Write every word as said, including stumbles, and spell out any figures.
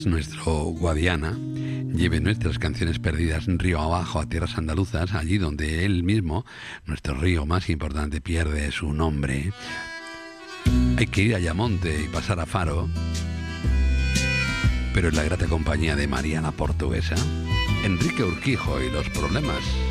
Nuestro Guadiana lleve nuestras canciones perdidas río abajo a tierras andaluzas, allí donde él mismo, nuestro río más importante, pierde su nombre. Hay que ir a Ayamonte y pasar a Faro, pero en la grata compañía de María la Portuguesa, Enrique Urquijo y los Problemas.